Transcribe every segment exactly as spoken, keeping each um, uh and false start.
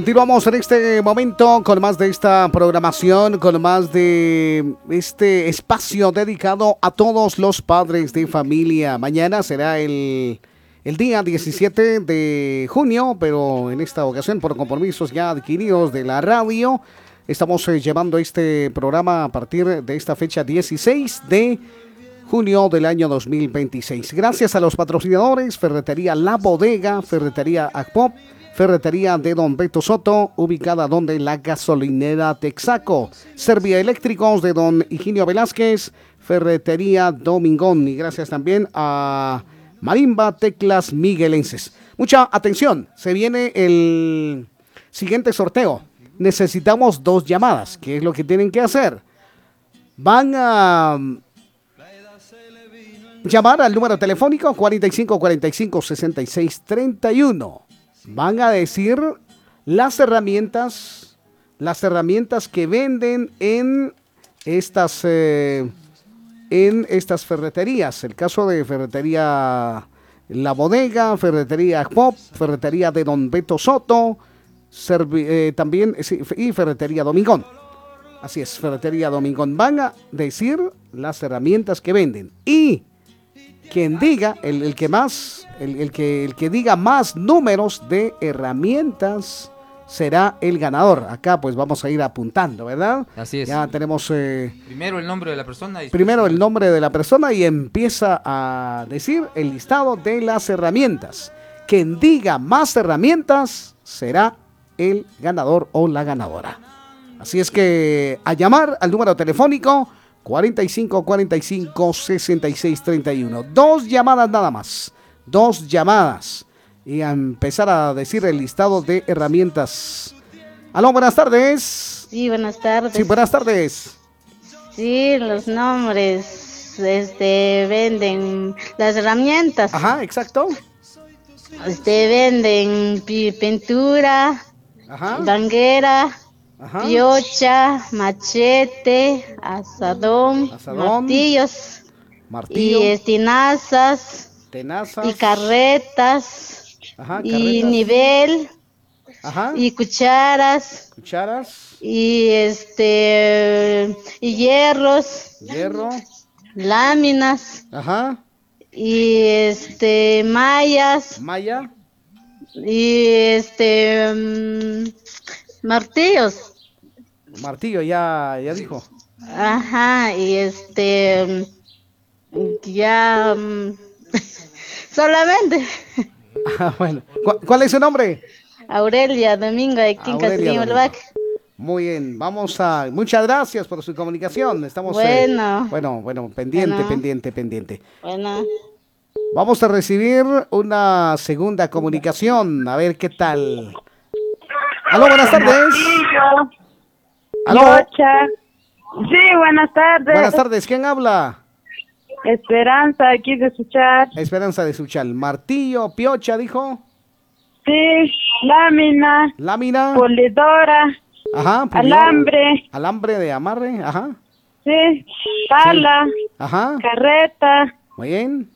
Continuamos en este momento con más de esta programación, con más de este espacio dedicado a todos los padres de familia. Mañana será el, el día diecisiete de junio, pero en esta ocasión por compromisos ya adquiridos de la radio, estamos eh, llevando este programa a partir de esta fecha dieciséis de junio del año dos mil veintiséis. Gracias a los patrocinadores, Ferretería La Bodega, Ferretería Acpop, Ferretería de Don Beto Soto, ubicada donde la gasolinera Texaco. Servia Eléctricos de Don Higinio Velázquez, Ferretería Domingón. Y gracias también a Marimba Teclas Miguelenses. Mucha atención, se viene el siguiente sorteo. Necesitamos dos llamadas. ¿Qué es lo que tienen que hacer? Van a llamar al número telefónico cuarenta y cinco cuarenta y cinco sesenta y seis treinta y uno. Van a decir las herramientas, las herramientas que venden en estas, eh, en estas ferreterías. El caso de Ferretería La Bodega, Ferretería Pop, Ferretería de Don Beto Soto, servi- eh, también sí, y Ferretería Domingón. Así es, Ferretería Domingón. Van a decir las herramientas que venden y quien diga, el, el que más, el, el, que, el que diga más números de herramientas será el ganador. Acá pues vamos a ir apuntando, ¿verdad? Así es. Ya tenemos... Eh, primero el nombre de la persona. Y primero el nombre de la persona y empieza a decir el listado de las herramientas. Quien diga más herramientas será el ganador o la ganadora. Así es que a llamar al número telefónico cuarenta y cinco cuarenta y cinco sesenta y seis treinta y uno. Dos llamadas nada más. Dos llamadas. Y a empezar a decir el listado de herramientas. Aló, buenas tardes. Sí, buenas tardes. Sí, buenas tardes. Sí, los nombres, este, venden las herramientas. Ajá, exacto. Este, venden pi- pintura, Ajá. banguera, Ajá. piocha, machete, asadón, Asadón, martillos, martillo, y estinazas, tenazas. y carretas, Ajá, y carretas. nivel, Ajá. y cucharas, Cucharas, y este, y hierros, hierro. láminas, Ajá. y este, mallas, Malla. y este, mm, martillos. Martillo, ya, ya dijo. Ajá, y este, mm, ya, mm, solamente. Ah, bueno. ¿Cu- ¿Cuál es su nombre? Aurelia Domingo de Quinca Aurelia Domingo. Valvac. Muy bien, vamos a... Muchas gracias por su comunicación. Estamos... eh, Bueno. bueno, bueno, pendiente, Bueno. pendiente, pendiente. Bueno, Vamos a recibir una segunda comunicación. A ver qué tal. Aló, buenas tardes. Aló. Piocha. Sí, buenas tardes. Buenas tardes, ¿quién habla? Esperanza, aquí de escuchar. Esperanza de Suchal. Martillo, piocha, dijo. Sí, lámina, Lámina. polidora, Ajá. pulidora. alambre, Alambre de amarre, ajá. sí, pala, Ajá. carreta, Muy bien.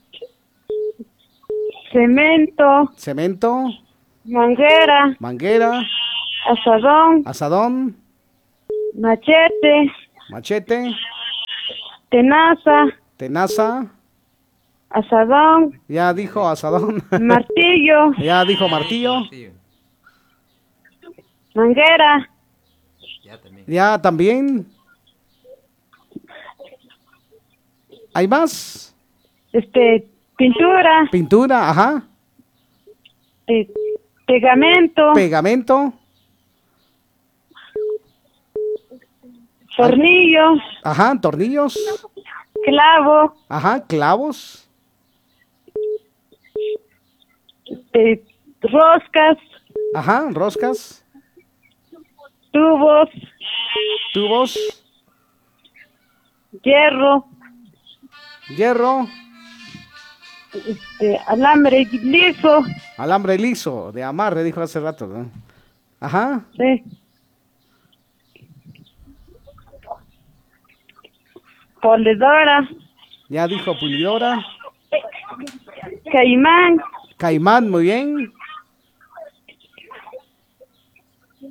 cemento, Cemento, manguera, manguera, asadón, asadón, machete, machete, tenaza, tenaza. asadón, Ya dijo asadón. martillo, Ya dijo martillo. Sí, manguera, ya también. Ya también. ¿Hay más? este, pintura, Pintura, ajá. eh, pegamento, Pegamento, tornillo, ajá. Tornillos, clavo, ajá. Clavos, eh, roscas, ajá. Roscas, tubos, tubos, hierro, hierro, este, alambre liso, alambre liso, de amarre, dijo hace rato, ¿no? Ajá. sí, polidora, Ya dijo pulidora, caimán, caimán, muy bien.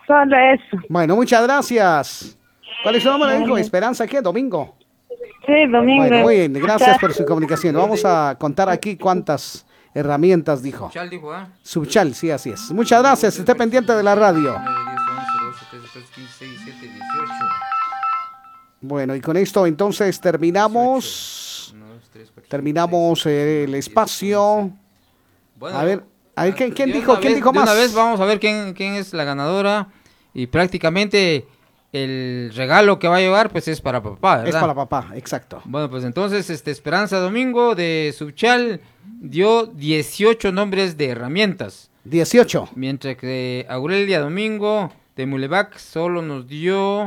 Solo eso. Bueno, muchas gracias. ¿Cuál es su nombre? Dijo Esperanza, ¿qué? Domingo. Sí, Domingo. Bueno, muy bien, gracias por su comunicación. Vamos a contar aquí cuántas herramientas dijo. Chal dijo, ¿ah? Subchal, sí, así es. Muchas gracias, esté pendiente de la radio. nueve, diez, once, doce, trece, catorce, quince, dieciséis, diecisiete, dieciocho. Bueno, y con esto entonces terminamos. uno, dos, tres, cuatro, Terminamos cinco, seis, eh, siete, el ocho, espacio. diez, once. Bueno, A ver, a ver, ¿quién, quién de dijo, una quién vez- dijo de más? una vez vamos a ver quién, quién es la ganadora. Y prácticamente el regalo que va a llevar pues es para papá, ¿verdad? Es para papá, exacto. Bueno, pues entonces este Esperanza Domingo de Subchal dio dieciocho nombres de herramientas. dieciocho. Mientras que Aurelia Domingo de Mulevac solo nos dio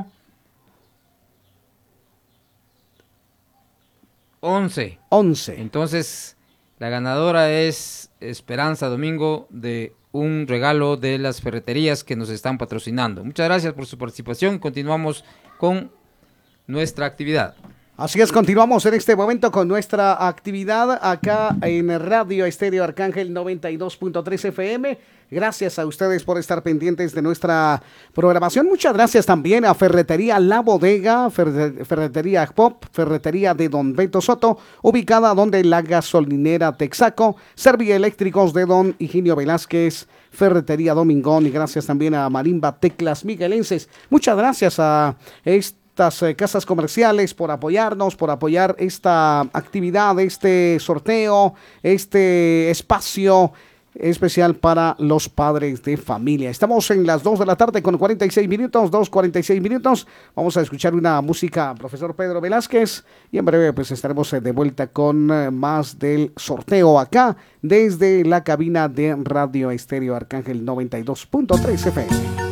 once. once. Entonces, la ganadora es Esperanza Domingo de un regalo de las ferreterías que nos están patrocinando. Muchas gracias por su participación. Continuamos con nuestra actividad. Así es, continuamos en este momento con nuestra actividad acá en Radio Estéreo Arcángel noventa y dos punto tres F M. Gracias a ustedes por estar pendientes de nuestra programación. Muchas gracias también a Ferretería La Bodega, Ferre- Ferretería Pop, Ferretería de Don Beto Soto, ubicada donde la gasolinera Texaco, Servieléctricos de Don Higinio Velázquez, Ferretería Domingón, y gracias también a Marimba Teclas Miguelenses. Muchas gracias a este estas eh, casas comerciales por apoyarnos, por apoyar esta actividad, este sorteo, este espacio especial para los padres de familia. Estamos en las dos de la tarde con cuarenta y seis minutos, dos cuarenta y seis minutos. Vamos a escuchar una música, profesor Pedro Velázquez, y en breve pues estaremos eh, de vuelta con eh, más del sorteo acá desde la cabina de Radio Estéreo Arcángel noventa y dos punto tres F M.